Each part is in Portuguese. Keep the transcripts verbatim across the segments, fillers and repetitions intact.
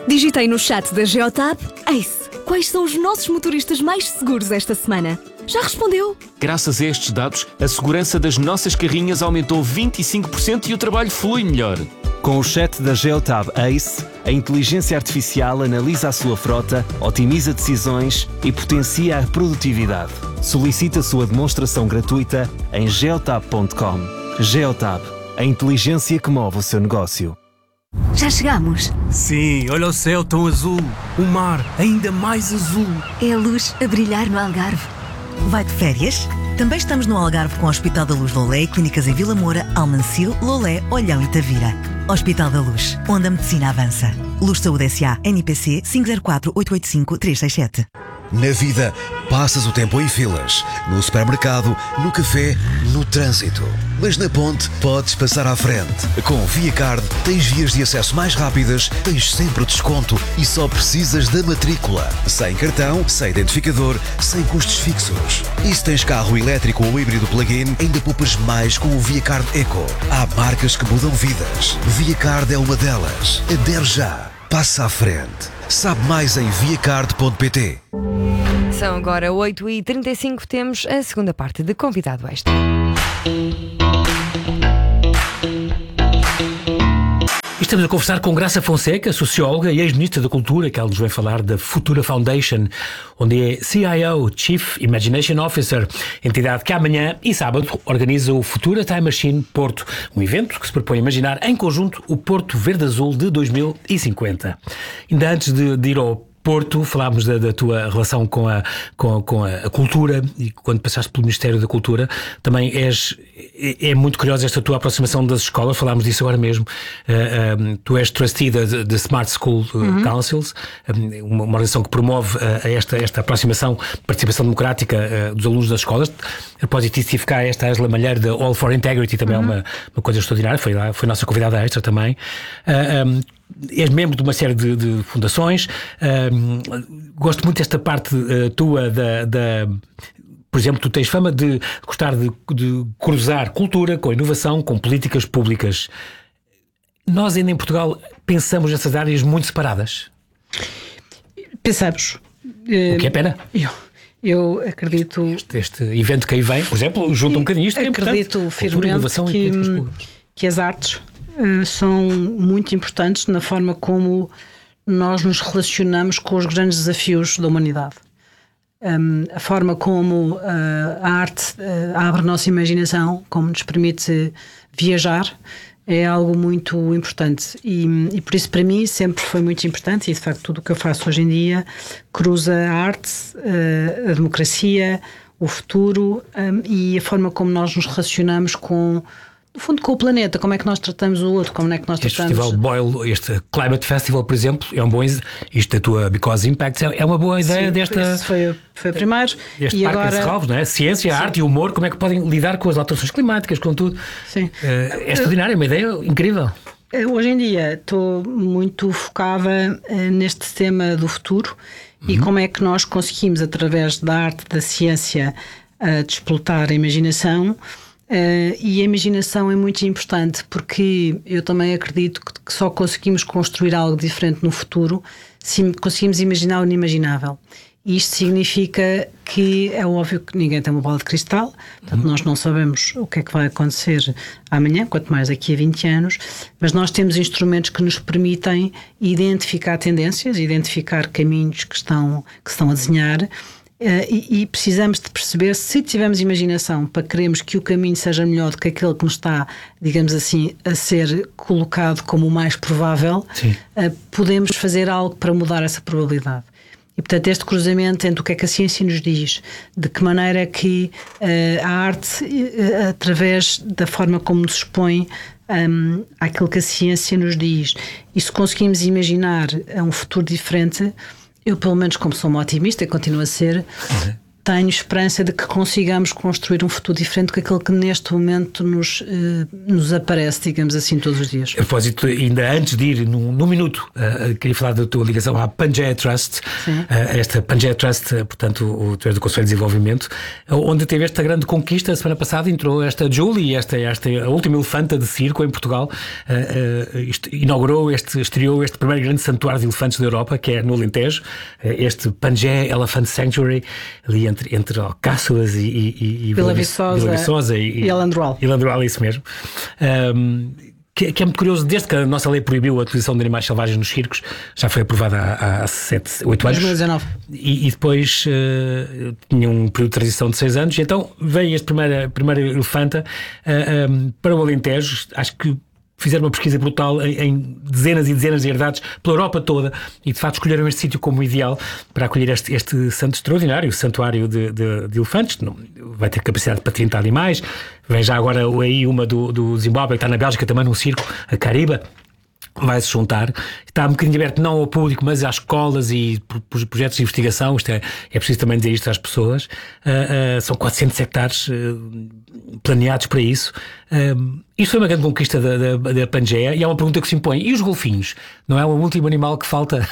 Digitei no chat da Geotab: Ace, quais são os nossos motoristas mais seguros esta semana? Já respondeu? Graças a estes dados, a segurança das nossas carrinhas aumentou vinte e cinco por cento e o trabalho flui melhor. Com o chat da Geotab Ace, a inteligência artificial analisa a sua frota, otimiza decisões e potencia a produtividade. Solicite a sua demonstração gratuita em geotab ponto com. Geotab, a inteligência que move o seu negócio. Já chegamos. Sim, olha o céu tão azul. O mar ainda mais azul. É a luz a brilhar no Algarve. Vai de férias? Também estamos no Algarve com o Hospital da Luz Lolé e clínicas em Vila Moura, Almancil, Lolé, Olhão e Tavira. Hospital da Luz, onde a medicina avança. Luz Saúde S A, N P C cinco zero quatro oito oito cinco três seis sete. Na vida, passas o tempo em filas, no supermercado, no café, no trânsito. Mas na ponte, podes passar à frente. Com ViaCard, tens vias de acesso mais rápidas, tens sempre desconto e só precisas da matrícula. Sem cartão, sem identificador, sem custos fixos. E se tens carro elétrico ou híbrido plug-in, ainda poupas mais com o ViaCard Eco. Há marcas que mudam vidas. ViaCard é uma delas. Adere já. Passa à frente. Sabe mais em viacard ponto pt. São agora oito e trinta e cinco, temos a segunda parte de Convidado Extra. Estamos a conversar com Graça Fonseca, socióloga e ex-ministra da Cultura, que ela nos vem falar da Futura Foundation, onde é C I O, Chief Imagination Officer, entidade que amanhã e sábado organiza o Futura Time Machine Porto, um evento que se propõe a imaginar em conjunto o Porto Verde-Azul de dois mil e cinquenta. Ainda antes de, de ir ao Porto, falámos da, da tua relação com, a, com, com a cultura, e quando passaste pelo Ministério da Cultura também és, é, é muito curiosa esta tua aproximação das escolas, falámos disso agora mesmo. Uh, um, tu és trustee da Smart School uhum. Councils, um, uma, uma organização que promove uh, esta, esta aproximação, participação democrática uh, dos alunos das escolas. A propósito disso, tive cá esta Angela Malheiro da All for Integrity, também uhum. é uma, uma coisa extraordinária, foi, lá, foi nossa convidada extra também. Uh, um, És membro de uma série de, de fundações. Um, gosto muito desta parte uh, tua da, da... Por exemplo, tu tens fama de gostar de, de cruzar cultura com inovação, com políticas públicas. Nós ainda em Portugal pensamos nessas áreas muito separadas. Pensamos. O que é pena. Eu, eu acredito... Este, este evento que aí vem, por exemplo, junta um bocadinho isto. Acredito é firmemente que, que as artes são muito importantes na forma como nós nos relacionamos com os grandes desafios da humanidade. Um, a forma como uh, a arte uh, abre a nossa imaginação, como nos permite viajar, é algo muito importante. E, e por isso, para mim, sempre foi muito importante, e de facto tudo o que eu faço hoje em dia cruza a arte, uh, a democracia, o futuro um, e a forma como nós nos relacionamos com no fundo, com o planeta, como é que nós tratamos o outro, como é que nós este tratamos... Este Festival Boyle, este Climate Festival, por exemplo, é um bom... Isto da tua Because Impact é uma boa ideia. Sim, desta... Esse foi, foi o primeiro. Este e parque agora... Encerralves, não é? Ciência, Sim. arte e humor, como é que podem lidar com as alterações climáticas, com tudo. Sim. É extraordinário, é uma ideia incrível. Hoje em dia estou muito focada neste tema do futuro uhum. e como é que nós conseguimos, através da arte, da ciência, desplotar a imaginação. Uh, e a imaginação é muito importante porque eu também acredito que, que só conseguimos construir algo diferente no futuro se conseguimos imaginar o inimaginável. E isto significa que é óbvio que ninguém tem uma bola de cristal, portanto uhum. nós não sabemos o que é que vai acontecer amanhã, quanto mais daqui a vinte anos, mas nós temos instrumentos que nos permitem identificar tendências, identificar caminhos que estão, que estão a desenhar. Uh, e, e precisamos de perceber, se tivermos imaginação para queremos que o caminho seja melhor do que aquele que nos está, digamos assim, a ser colocado como o mais provável, uh, podemos fazer algo para mudar essa probabilidade. E portanto este cruzamento entre o que é que a ciência nos diz, de que maneira é que uh, a arte, uh, através da forma como nos expõe um, àquilo que a ciência nos diz, e se conseguimos imaginar um futuro diferente. Eu, pelo menos, como sou uma otimista e continuo a ser, tenho esperança de que consigamos construir um futuro diferente do que aquele que neste momento nos, eh, nos aparece, digamos assim, todos os dias. A propósito, ainda antes de ir num, num minuto, uh, queria falar da tua ligação à Pangaea Trust. Uh, esta Pangaea Trust, uh, portanto, o, tu és do Conselho de Desenvolvimento, uh, onde teve esta grande conquista. A semana passada entrou esta Julie, esta, esta, a última elefanta de circo em Portugal, uh, uh, isto, inaugurou, este, estreou este primeiro grande santuário de elefantes da Europa, que é no Alentejo, uh, este Pangaea Elephant Sanctuary, ali entre, entre Alcáçovas e, e, e Vila Viçosa, Vila Viçosa e, e Alandroal. E Alandroal, isso mesmo. Um, que, que é muito curioso, desde que a nossa lei proibiu a utilização de animais selvagens nos circos, já foi aprovada há, há sete, oito anos. dois mil e dezanove. E, e depois uh, tinha um período de transição de seis anos, e então veio este primeiro, primeiro elefanta uh, um, para o Alentejo. Acho que fizeram uma pesquisa brutal em, em dezenas e dezenas de herdades pela Europa toda, e de facto escolheram este sítio como ideal para acolher este, este santo extraordinário, santuário de, de, de elefantes. Não, vai ter capacidade para trinta animais. Vem já agora aí uma do, do Zimbábue, que está na Bélgica também num circo, a Cariba. Vai-se juntar, está um bocadinho aberto não ao público, mas às escolas e projetos de investigação. Isto é, é preciso também dizer isto às pessoas. Uh, uh, são quatrocentos hectares uh, planeados para isso. Uh, isto foi uma grande conquista da, da, da Pangaea, e há uma pergunta que se impõe: e os golfinhos? Não é o último animal que falta?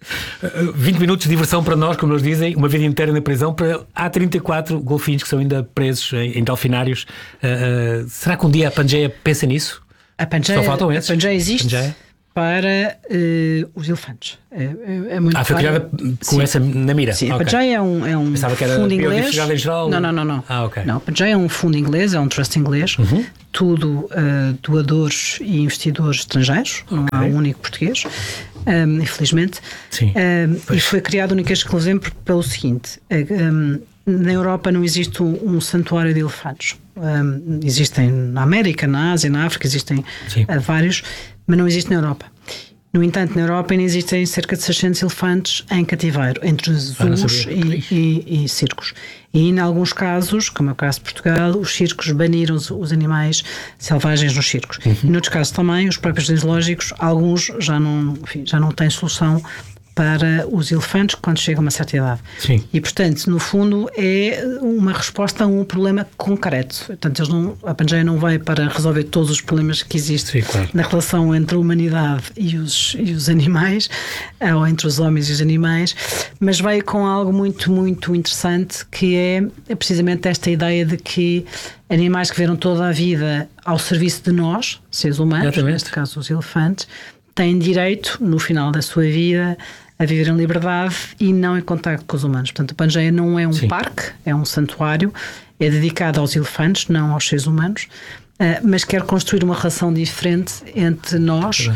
vinte minutos de diversão para nós, como eles dizem, uma vida inteira na prisão. Para... Há trinta e quatro golfinhos que são ainda presos em, em delfinários. Uh, uh, será que um dia a Pangaea pensa nisso? A Pangaea, Só faltam esses? A Pangaea existe Pangaea? para uh, os elefantes. É, é, é muito ah, foi criada com Sim. essa na mira? Sim, okay. a Pangaea é um, é um Pensava que era fundo inglês. Em geral. Não, não, não. não. Ah, okay. não a Pangaea é um fundo inglês, é um trust inglês. Uhum. Tudo uh, doadores e investidores estrangeiros. Okay. Não há um único português, um, infelizmente. Sim. Um, e foi criado única e exclusivamente pelo seguinte: um, na Europa não existe um, um santuário de elefantes. Um, existem na América, na Ásia, na África, existem uh, vários, mas não existe na Europa. No entanto, na Europa ainda existem cerca de seiscentos elefantes em cativeiro, entre zoos ah, e, e, e circos. E em alguns casos, como é o caso de Portugal, os circos baniram os, os animais selvagens nos circos. Uhum. E noutros casos também, os próprios zoológicos, alguns já não, enfim, já não têm solução para os elefantes quando chegam a uma certa idade. Sim. E, portanto, no fundo, é uma resposta a um problema concreto. Portanto, eles não, a Pangaea não vai para resolver todos os problemas que existem Sim, claro. na relação entre a humanidade e os, e os animais, ou entre os homens e os animais, mas veio com algo muito, muito interessante, que é, é precisamente esta ideia de que animais que viveram toda a vida ao serviço de nós, seres humanos, Exatamente. neste caso os elefantes, têm direito, no final da sua vida, a viver em liberdade e não em contacto com os humanos. Portanto, a Pangaea não é um Sim. parque, é um santuário, é dedicado aos elefantes, não aos seres humanos, uh, mas quer construir uma relação diferente entre nós uh,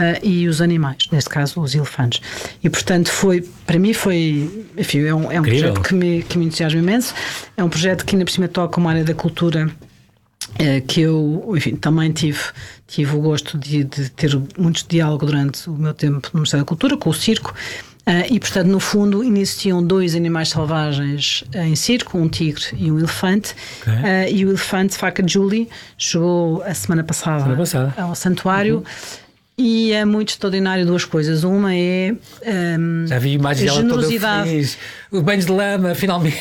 e os animais, neste caso os elefantes. E, portanto, foi, para mim foi, enfim, é um, é um projeto que me, que me entusiasma imenso, é um projeto que ainda por cima toca uma área da cultura que eu, enfim, também tive, tive o gosto de, de ter muito diálogo durante o meu tempo no Ministério da Cultura, com o circo, uh, e, portanto, no fundo, existiam dois animais selvagens em circo, um tigre e um elefante, okay. uh, e o elefante, faca Julie, chegou a semana passada, semana passada. ao santuário. Uhum. E é muito extraordinário duas coisas. Uma é um, Já vi imagens a generosidade, feliz, os banhos de lama, finalmente.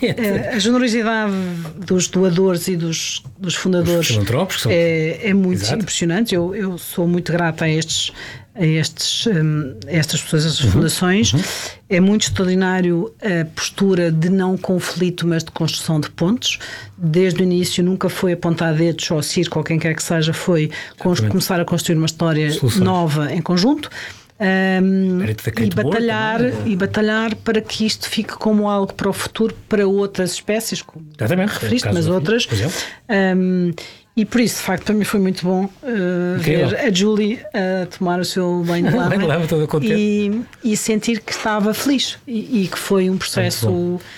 A generosidade dos doadores e dos, dos fundadores é, é muito Exato. impressionante. Eu, eu sou muito grata a estes, a, estes, um, a estas pessoas, a estas uhum. fundações. Uhum. É muito extraordinário a postura de não conflito, mas de construção de pontos. Desde o início nunca foi apontar dedos ao circo ou quem quer que seja, foi começar a construir uma história Soluções. nova em conjunto. Um, e, batalhar, também, e batalhar para que isto fique como algo para o futuro, para outras espécies, como referiste, mas outras. Um, e por isso, de facto, para mim foi muito bom uh, ver a Julie a uh, tomar o seu banho de lama e, e sentir que estava feliz e, e que foi um processo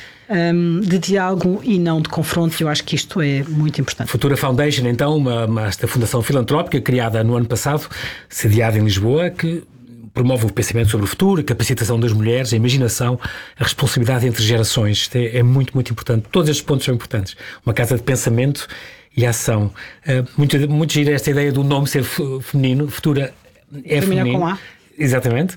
um, de diálogo e não de confronto. Eu acho que isto é muito importante. Futura Foundation, então, uma, uma esta fundação filantrópica criada no ano passado, sediada em Lisboa, que promove o pensamento sobre o futuro, a capacitação das mulheres, a imaginação, a responsabilidade entre gerações. Isto é, é muito, muito importante. Todos estes pontos são importantes. Uma casa de pensamento e ação. Uh, muito, muito gira esta ideia do nome ser feminino. Futura é Termina feminino. Com A. Exatamente.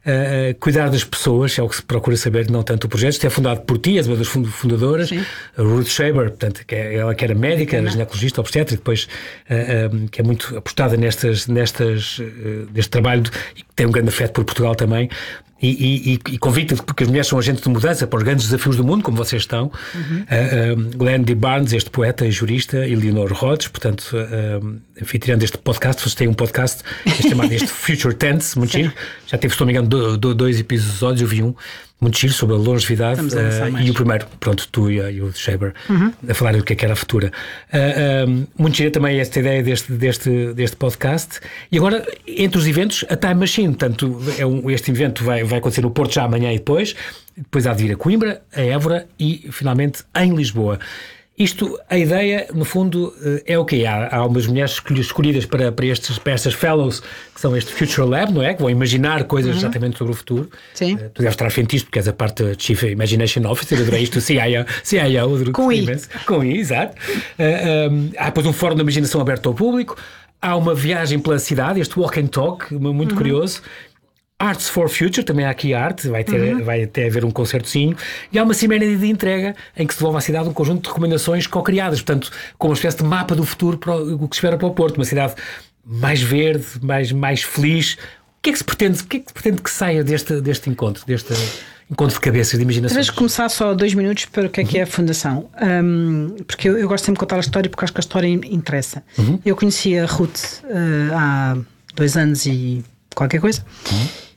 uh, cuidar das pessoas, é o que se procura saber, não tanto o projeto. Isto é fundado por ti, és uma das fundadoras, Sim. a Ruth Shaber, portanto, que é, ela que era médica, era ginecologista, obstétrica, depois uh, um, que é muito apostada nestas, nestas, uh, neste trabalho de, e que tem um grande afeto por Portugal também. E, e, e convicta porque as mulheres são agentes de mudança para os grandes desafios do mundo, como vocês estão. Uhum. Uh, uh, Glenn D. Barnes, este poeta e jurista, e Leonor Rhodes, portanto, uh, anfitriã deste podcast. Vocês têm um podcast chamado este Future Tense, muito giro. Já teve, se não me engano, do, do, dois episódios, eu vi um muito giro sobre a longevidade. Uh, e o primeiro, pronto, tu e, e o Shaber, uhum. a falar do que é que era a futura. Uh, um, muito giro também esta ideia deste, deste, deste podcast. E agora, entre os eventos, a Time Machine. Portanto, é um, este evento vai, vai acontecer no Porto já amanhã e depois. Depois há de vir a Coimbra, a Évora e, finalmente, em Lisboa. Isto, a ideia, no fundo, é o quê? Há, há umas mulheres escolhidas para, para, estes, para estas fellows, que são este Future Lab, não é? Que vão imaginar coisas uhum. exatamente sobre o futuro. Sim. Uh, tu deves estar frente isto, porque és a parte da Chief Imagination Officer, eu adorei isto, C I O, C I O com I. Com I, exato. Uh, um, há depois um fórum de imaginação aberto ao público, há uma viagem pela cidade, este walk and talk, muito uhum. curioso. Arts for Future, também há aqui arte, vai, ter, uhum. vai até haver um concertozinho, e há uma cimeira de entrega em que se devolve à cidade um conjunto de recomendações co-criadas, portanto, com uma espécie de mapa do futuro para o que se espera para o Porto, uma cidade mais verde, mais, mais feliz. O que é que se pretende, o que é que se pretende que saia deste, deste encontro, deste encontro de cabeças, de imaginação? Talvez começar só dois minutos para o que é que é a Fundação, um, porque eu, eu gosto sempre de contar a história, porque acho que a história interessa. Uhum. Eu conheci a Ruth uh, há dois anos e qualquer coisa. Uhum.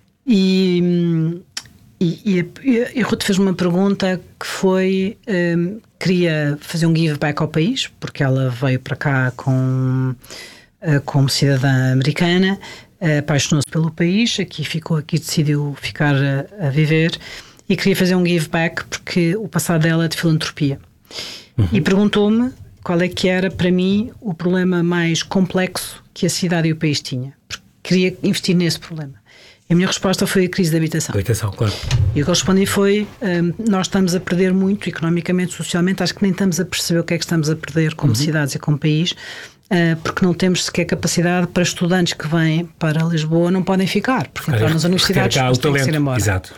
E, e, e, e a Ruth fez uma pergunta que foi um, queria fazer um give back ao país, porque ela veio para cá com, uh, como cidadã americana, uh, apaixonou-se pelo país, aqui ficou, aqui decidiu ficar a, a viver, e queria fazer um give back porque o passado dela é de filantropia. Uhum. E perguntou-me qual é que era para mim o problema mais complexo que a cidade e o país tinha, porque queria investir nesse problema. A minha resposta foi a crise da habitação. Habitação, claro. E o que eu respondi foi, um, nós estamos a perder muito, economicamente, socialmente, acho que nem estamos a perceber o que é que estamos a perder como uhum. cidades e como país, uh, porque não temos sequer capacidade para estudantes que vêm para Lisboa não podem ficar, porque entrar nas universidades têm que ir embora. Exato.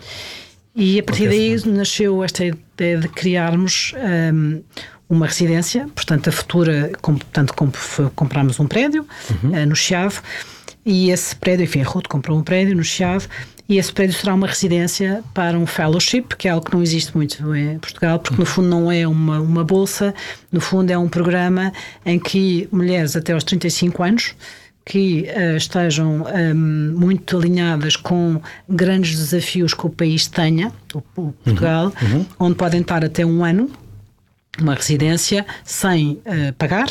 E a partir daí nasceu esta ideia de criarmos um, uma residência, portanto a Futura, como, portanto, comprámos um prédio uhum. uh, no Chiado. E esse prédio, enfim, a Ruth comprou um prédio no Chiado, e esse prédio será uma residência para um fellowship, que é algo que não existe muito em Portugal, porque no fundo não é uma, uma bolsa, no fundo é um programa em que mulheres até aos trinta e cinco anos que uh, estejam um, muito alinhadas com grandes desafios que o país tenha, o, o Portugal, uhum, uhum. onde podem estar até um ano, uma residência, sem uh, pagar,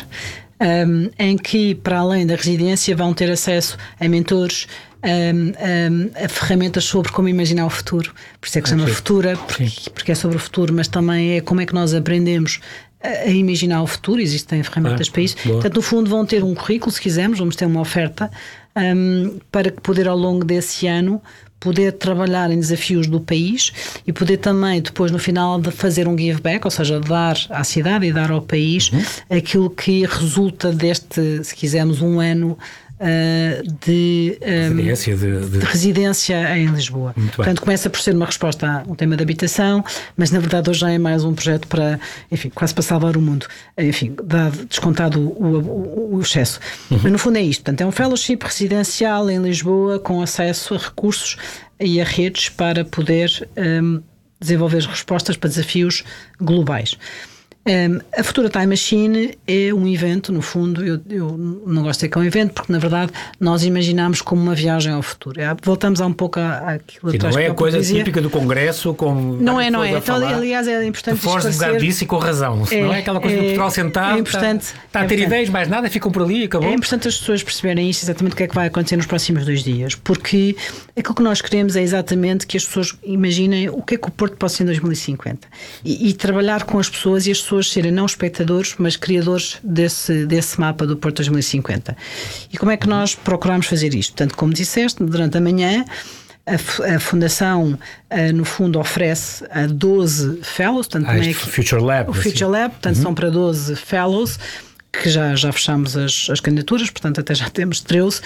Um, em que, para além da residência, vão ter acesso a mentores, um, um, a ferramentas sobre como imaginar o futuro. Por isso é que se chama Futura, porque, porque é sobre o futuro, mas também é como é que nós aprendemos a, a imaginar o futuro. Existem ferramentas ah, para isso. Boa. Portanto, no fundo, vão ter um currículo, se quisermos, vamos ter uma oferta um, para poder, ao longo desse ano, poder trabalhar em desafios do país e poder também, depois no final, de fazer um give back, ou seja, dar à cidade e dar ao país uhum. aquilo que resulta deste, se quisermos, um ano uh, de, um, residência de, de... de residência em Lisboa. Muito Portanto, bem. começa por ser uma resposta a um tema de habitação, mas na verdade hoje já é mais um projeto para, enfim, quase para salvar o mundo. Enfim, dado, descontado o, o, o excesso. Uhum. Mas no fundo é isto. Portanto, é um fellowship residencial em Lisboa com acesso a recursos e a redes para poder um, desenvolver respostas para desafios globais. Um, a Futura Time Machine é um evento, no fundo, eu, eu não gosto de dizer que é um evento, porque na verdade nós imaginamos como uma viagem ao futuro. Voltamos a um pouco àquilo que não é a coisa dizia. Típica do Congresso, com não é, não é. Então, aliás, é importante esclarecer. Forte disso e com razão. É, não é aquela coisa é, do Portugal sentado, é importante, está, está a ter é ideias, mais nada, ficam por ali e acabou. É importante as pessoas perceberem isto, exatamente o que é que vai acontecer nos próximos dois dias, porque aquilo que nós queremos é exatamente que as pessoas imaginem o que é que o Porto pode ser em dois mil e cinquenta e, e trabalhar com as pessoas e as pessoas serem não espectadores, mas criadores desse, desse mapa do Porto dois mil e cinquenta. E como é que nós procuramos fazer isto? Portanto, como disseste, durante a manhã a, a Fundação, a, no fundo, oferece a doze fellows, portanto, ah, é Future Lab. O Future assim. Lab, portanto, uhum. são para doze fellows, que já, já fechamos as, as candidaturas, portanto até já temos treze,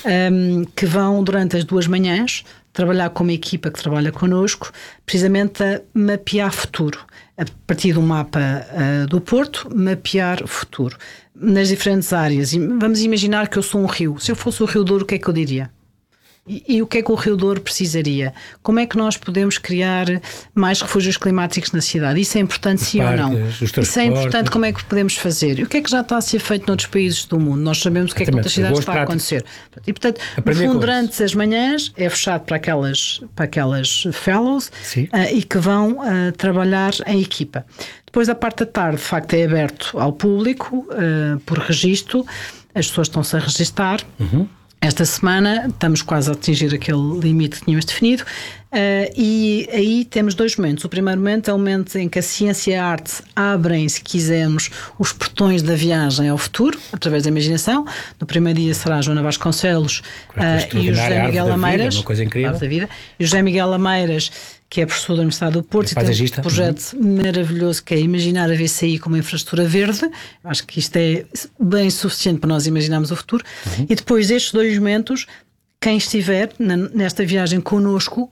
um, que vão durante as duas manhãs trabalhar com uma equipa que trabalha connosco, precisamente a mapear futuro. A partir do mapa uh, do Porto, mapear futuro. Nas diferentes áreas. Vamos imaginar que eu sou um rio. Se eu fosse o Rio Douro, o que é que eu diria? E, e o que é que o Rio Douro precisaria? Como é que nós podemos criar mais refúgios climáticos na cidade? Isso é importante, sim ou não? Isso é importante, como é que podemos fazer? E o que é que já está a ser feito noutros países do mundo? Nós sabemos o que é que noutras cidades está a acontecer. E, portanto, no fundo, durante as manhãs é fechado para aquelas, para aquelas fellows uh, e que vão uh, trabalhar em equipa. Depois, a parte da tarde, de facto, é aberto ao público uh, por registro. As pessoas estão-se a registar. Uhum. Esta semana estamos quase a atingir aquele limite que tínhamos definido, uh, e aí temos dois momentos. O primeiro momento é o momento em que a ciência e a arte abrem, se quisermos, os portões da viagem ao futuro, através da imaginação. No primeiro dia será a Joana Vasconcelos uh, e o José Miguel Ameiras, uma coisa incrível. Da vida, e o José Miguel Ameiras, que é professor da Universidade do Porto, e tem um projeto uhum. maravilhoso que é imaginar a V C I como infraestrutura verde. Acho que isto é bem suficiente para nós imaginarmos o futuro. Uhum. E depois destes dois momentos, quem estiver na, nesta viagem connosco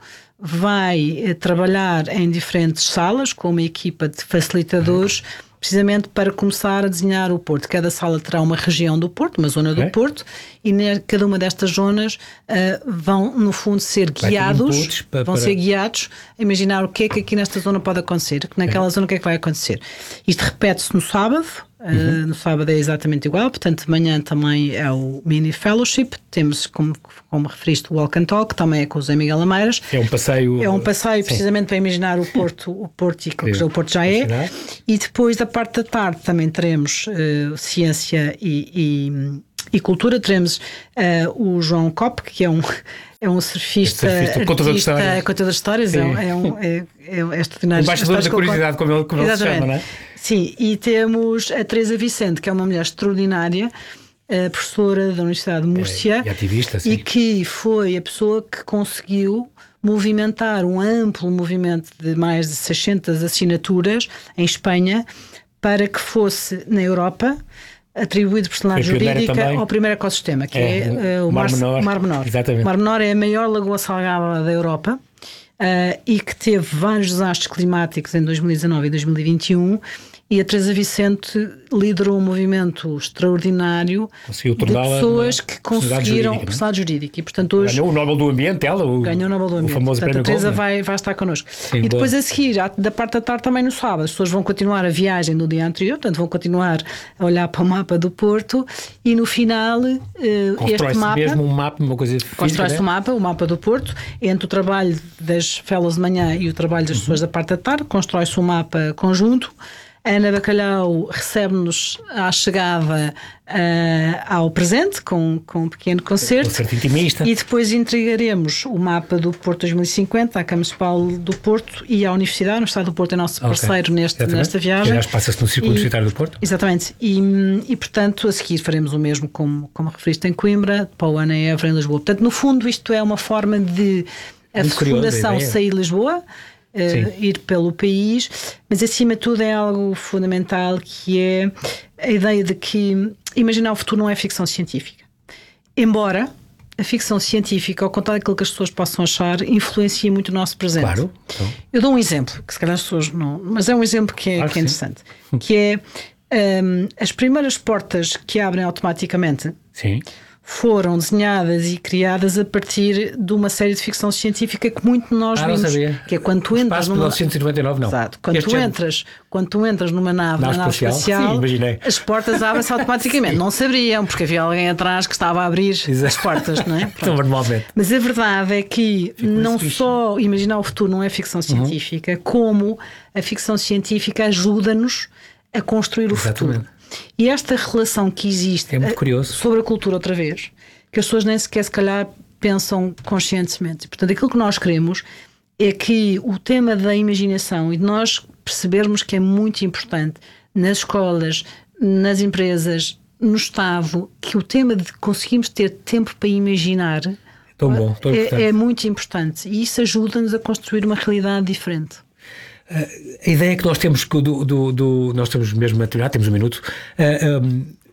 vai eh, trabalhar em diferentes salas com uma equipa de facilitadores, uhum. precisamente para começar a desenhar o Porto. Cada sala terá uma região do Porto, uma zona do okay. Porto, e ne, cada uma destas zonas uh, vão, no fundo, ser guiados, para, vão para... ser guiados a imaginar o que é que aqui nesta zona pode acontecer, que naquela é. zona o que é que vai acontecer. Isto repete-se no sábado, uhum. uh, no sábado é exatamente igual, portanto de manhã também é o Mini Fellowship, temos, como, como referiste, o Walk and Talk, também é com o José Miguel Ameiras. É um passeio... É um passeio, sim. precisamente para imaginar o Porto, o Porto e o que o Porto já é. E depois, da parte da tarde, também teremos uh, ciência e... e E cultura, teremos uh, o João Kopp, que é um, é um surfista, surfista contador de histórias, contador de histórias é, é, um, é, é extraordinário. Embaixador da curiosidade, como ele, como ele se chama, não é? Sim, e temos a Teresa Vicente, que é uma mulher extraordinária, a professora da Universidade de Múrcia, é, e ativista, sim. E que foi a pessoa que conseguiu movimentar um amplo movimento de mais de seiscentas assinaturas em Espanha para que fosse na Europa atribuído personalidade jurídica também ao primeiro ecossistema, que é, é uh, o Mar Menor. Mar Menor. Exatamente. O Mar Menor é a maior lagoa salgada da Europa uh, e que teve vários desastres climáticos em dois mil e dezanove e dois mil e vinte e um, e a Teresa Vicente liderou um movimento extraordinário de pessoas que conseguiram personalidade jurídica. E, portanto, hoje ganhou o Nobel do Ambiente, ela, o, ganhou o Nobel do Ambiente. O famoso portanto, a Teresa Gold, vai, vai estar connosco. Sim, e depois boa. a seguir, da parte da tarde também no sábado, as pessoas vão continuar a viagem do dia anterior, portanto vão continuar a olhar para o mapa do Porto e no final uh, este mapa... mesmo um mapa, uma coisa Constrói-se um mapa, o mapa do Porto, entre o trabalho das fellows de manhã e o trabalho das uhum. pessoas da parte da tarde, constrói-se um mapa conjunto. A Ana Bacalhau recebe-nos à chegada uh, ao presente, com, com um pequeno concerto. Concerto intimista. E depois entregaremos o mapa do Porto dois mil e cinquenta à Câmara Municipal do Porto e à Universidade. A Universidade do Porto é nosso parceiro okay. neste, nesta viagem. Já passa-se no Círculo Universitário do Porto. Exatamente. E, e, portanto, a seguir faremos o mesmo como, como referiste em Coimbra, para o ano em Évora, em Lisboa. Portanto, no fundo, isto é uma forma de a fundação sair de Lisboa, Uh, ir pelo país, mas acima de tudo é algo fundamental, que é a ideia de que imaginar o futuro não é ficção científica, embora a ficção científica, ao contrário daquilo que as pessoas possam achar, influencia muito o nosso presente. Claro. Então. Eu dou um exemplo, que se calhar as pessoas não, mas é um exemplo que é, claro que é interessante, que é um, as primeiras portas que abrem automaticamente sim. foram desenhadas e criadas a partir de uma série de ficção científica que muito de nós ah, vimos, não sabia. que é quando tu entras numa... mil novecentos e noventa e nove, não. Exato. Quando tu entras, quando tu entras numa nave, nave, nave espacial, sim, as portas abrem-se automaticamente. Não sabiam, porque havia alguém atrás que estava a abrir Exato. As portas, não é? Então, normalmente. Mas a verdade é que Fico não só imaginar o futuro não é ficção científica, uhum. como a ficção científica ajuda-nos a construir o Exatamente. Futuro. E esta relação que existe é muito curioso. Sobre a cultura outra vez, que as pessoas nem sequer se calhar pensam conscientemente. Portanto, aquilo que nós queremos é que o tema da imaginação e de nós percebermos que é muito importante nas escolas, nas empresas, no Estado, que o tema de conseguirmos ter tempo para imaginar tão bom, tão é, é muito importante. E isso ajuda-nos a construir uma realidade diferente. A ideia que nós temos do, do, do nós estamos mesmo a terminar, temos um minuto, uh, um,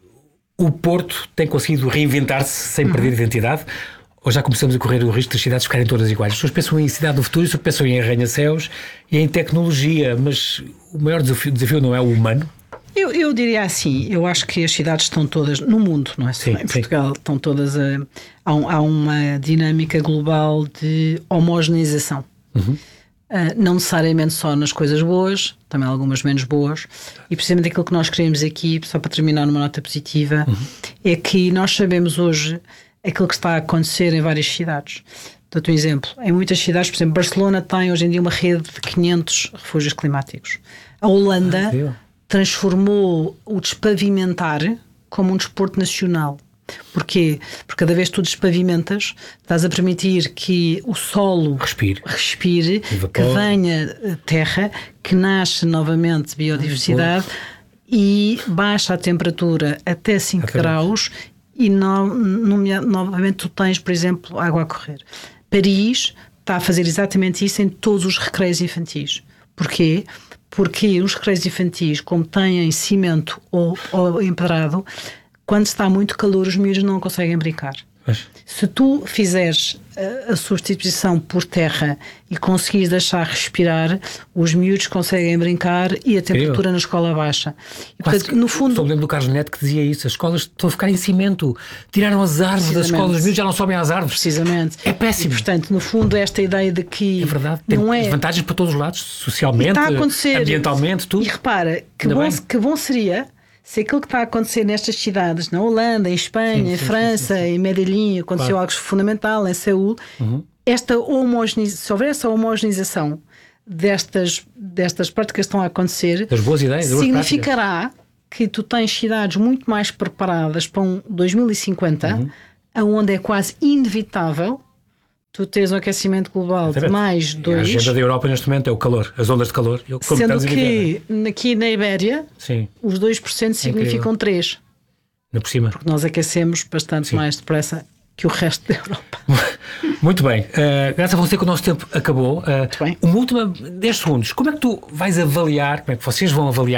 o Porto tem conseguido reinventar-se sem perder identidade? Ou já começamos a correr o risco das cidades ficarem todas iguais? As pessoas pensam em cidade do futuro, as pessoas pensam em arranha-céus e em tecnologia, mas o maior desafio, desafio não é o humano? Eu, eu diria assim, eu acho que as cidades estão todas, no mundo, não é só Sim, em sim. Portugal, estão todas a, há, um- há uma dinâmica global de homogeneização. Uhum. Uh, não necessariamente só nas coisas boas, também algumas menos boas, e precisamente aquilo que nós queremos aqui, só para terminar numa nota positiva, Uhum. é que nós sabemos hoje aquilo que está a acontecer em várias cidades. Dou-te um exemplo, em muitas cidades, por exemplo, Barcelona tem hoje em dia uma rede de quinhentos refúgios climáticos. A Holanda Ah, viu? transformou o despavimentar como um desporto nacional. Porquê? Porque cada vez que tu despavimentas, estás a permitir que o solo Respire. respire, Evapore. que venha eh, terra, que nasce novamente biodiversidade e baixa a temperatura até cinco Exatamente. graus e no, nomea- novamente tu tens, por exemplo, água a correr. Paris está a fazer exatamente isso em todos os recreios infantis. Porquê? Porque os recreios infantis, como têm cimento ou, ou empedrado, quando está muito calor, os miúdos não conseguem brincar. Mas, Se tu fizeres a, a substituição por terra e conseguires deixar respirar, os miúdos conseguem brincar e a temperatura na escola baixa. E, quase portanto, que- no Só fundo, me lembro do Carlos Neto que dizia isso. As escolas estão a ficar em cimento. Tiraram as árvores das Precisamente. escolas, os miúdos já não sobem às árvores. precisamente. É péssimo. E, portanto, no fundo, esta ideia de que É verdade. Tem não é. vantagens para todos os lados, socialmente, Está a acontecer. ambientalmente, tudo. E repara, que Ainda bom, bem. que bom seria se aquilo que está a acontecer nestas cidades, na Holanda, em Espanha, Sim, em sim, França, sim, sim, sim. em Medellín, aconteceu Claro. algo fundamental, em Seul, Uhum. esta homogeneização, se houver essa homogeneização destas, destas práticas que estão a acontecer, Das boas ideias, das boas significará que tu tens cidades muito mais preparadas para um dois mil e cinquenta, Uhum. onde é quase inevitável tu teres um aquecimento global de Exatamente. mais E A dois. agenda da Europa neste momento é o calor, as ondas de calor. Eu- como Sendo estamos em inverno. que aqui na Ibéria Sim, os dois por cento significam três, ainda por cima. porque nós aquecemos bastante Sim. mais depressa que o resto da Europa. Muito bem. Uh, Graça Fonseca, o nosso tempo acabou. Uh, bem. Uma última, dez segundos. Como é que tu vais avaliar, como é que vocês vão avaliar